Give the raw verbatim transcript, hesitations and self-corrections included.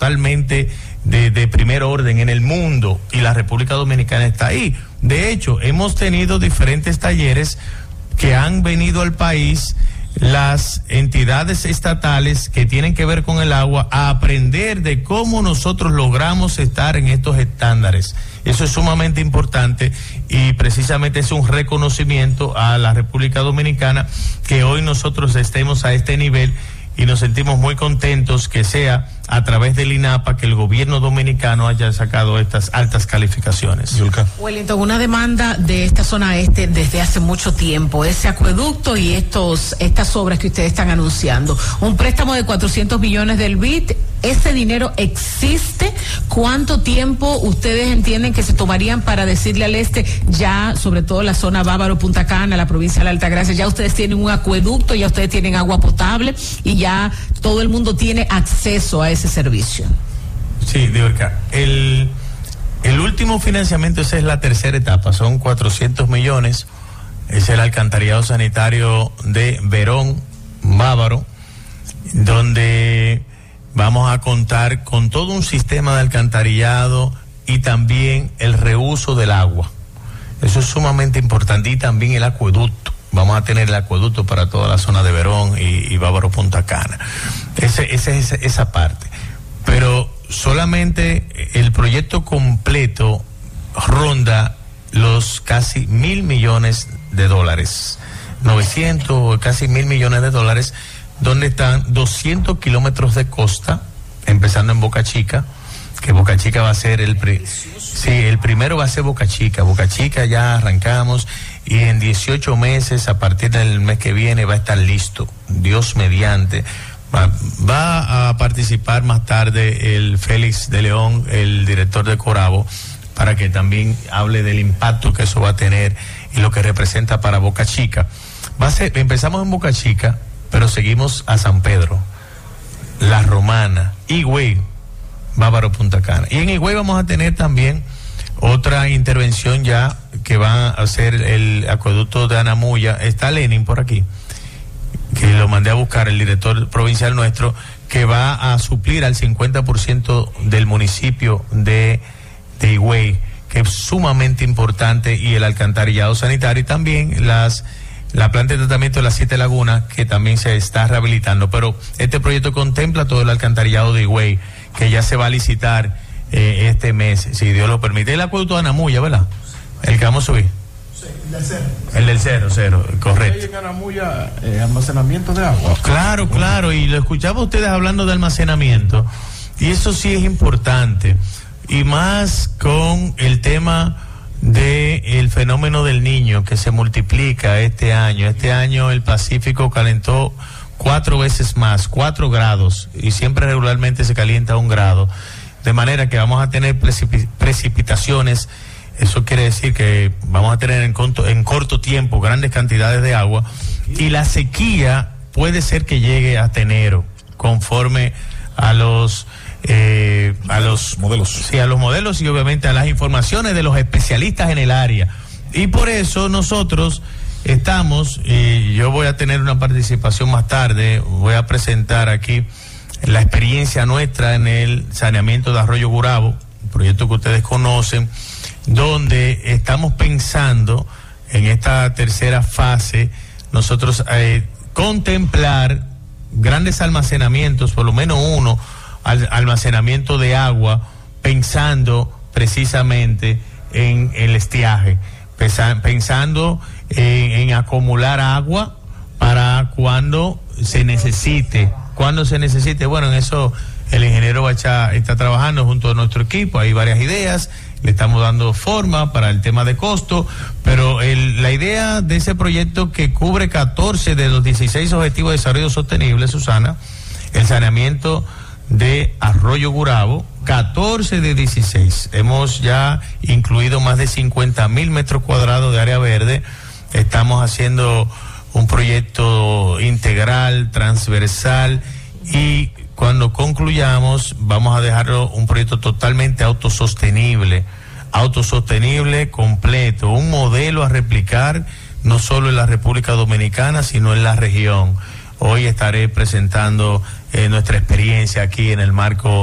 totalmente de, de primer orden en el mundo, y la República Dominicana está ahí. De hecho, hemos tenido diferentes talleres que han venido al país, las entidades estatales que tienen que ver con el agua, a aprender de cómo nosotros logramos estar en estos estándares. Eso es sumamente importante, y precisamente es un reconocimiento a la República Dominicana que hoy nosotros estemos a este nivel, y nos sentimos muy contentos que sea a través del INAPA que el gobierno dominicano haya sacado estas altas calificaciones. Yulka. Wellington, una demanda de esta zona este desde hace mucho tiempo, ese acueducto y estos estas obras que ustedes están anunciando. Un préstamo de cuatrocientos millones del B I D, ¿ese dinero existe? ¿Cuánto tiempo ustedes entienden que se tomarían para decirle al este, ya sobre todo la zona Bávaro, Punta Cana, la provincia de la Altagracia, ya ustedes tienen un acueducto, ya ustedes tienen agua potable y ya todo el mundo tiene acceso a ese servicio? Sí, Diorca, el, el último financiamiento, esa es la tercera etapa, son cuatrocientos millones, es el alcantarillado sanitario de Verón, Bávaro, donde vamos a contar con todo un sistema de alcantarillado y también el reuso del agua. Eso es sumamente importante, y también el acueducto. Vamos a tener el acueducto para toda la zona de Verón y, y Bávaro, Punta Cana. Ese, ese, esa, esa parte. Pero solamente el proyecto completo ronda los casi mil millones de dólares. novecientos, casi mil millones de dólares, donde están doscientos kilómetros de costa, empezando en Boca Chica, que Boca Chica va a ser el... Pri- sí, el primero va a ser Boca Chica. Boca Chica ya arrancamos, y en dieciocho meses, a partir del mes que viene, va a estar listo, Dios mediante. Va, va a participar más tarde el Félix de León, el director de Corabo, para que también hable del impacto que eso va a tener y lo que representa para Boca Chica. Va a ser, empezamos en Boca Chica, pero seguimos a San Pedro, La Romana, Higüey, Bávaro, Punta Cana. Y en Higüey vamos a tener también otra intervención ya, que va a hacer el acueducto de Anamuya. Está Lenin por aquí, que lo mandé a buscar, el director provincial nuestro, que va a suplir al cincuenta por ciento del municipio de, de Higüey, que es sumamente importante, y el alcantarillado sanitario, y también las la planta de tratamiento de las Siete Lagunas, que también se está rehabilitando. Pero este proyecto contempla todo el alcantarillado de Higüey, que ya se va a licitar eh, este mes, si Dios lo permite. El acueducto de Anamuya, ¿verdad? El que vamos a subir. Sí, el del cero. El del cero, cero, correcto. ¿Hay en Anamuya eh, almacenamiento de agua? Claro, claro, y lo escuchaba ustedes hablando de almacenamiento, y eso sí es importante, y más con el tema de el fenómeno del Niño, que se multiplica este año. Este año el Pacífico calentó cuatro veces más, cuatro grados, y siempre regularmente se calienta un grado, de manera que vamos a tener precip- precipitaciones. Eso quiere decir que vamos a tener en corto, en corto tiempo grandes cantidades de agua, y la sequía puede ser que llegue hasta enero, conforme a los eh, a los modelos. Sí, a los modelos, y obviamente a las informaciones de los especialistas en el área. Y por eso nosotros estamos, y yo voy a tener una participación más tarde, voy a presentar aquí la experiencia nuestra en el saneamiento de Arroyo Gurabo, un proyecto que ustedes conocen, donde estamos pensando en esta tercera fase, nosotros eh, contemplar grandes almacenamientos, por lo menos uno, al, almacenamiento de agua, pensando precisamente en el estiaje, pesa, pensando en, en acumular agua para cuando se necesite, cuando se necesite. Bueno, en eso el ingeniero Bachá está trabajando junto a nuestro equipo, hay varias ideas, le estamos dando forma para el tema de costo, pero el, la idea de ese proyecto, que cubre catorce de los dieciséis objetivos de desarrollo sostenible, Susana, el saneamiento de Arroyo Gurabo, catorce de dieciséis, hemos ya incluido más de cincuenta mil metros cuadrados de área verde, estamos haciendo un proyecto integral, transversal, y cuando concluyamos vamos a dejarlo un proyecto totalmente autosostenible, autosostenible completo, un modelo a replicar no solo en la República Dominicana, sino en la región. Hoy estaré presentando eh, nuestra experiencia aquí en el marco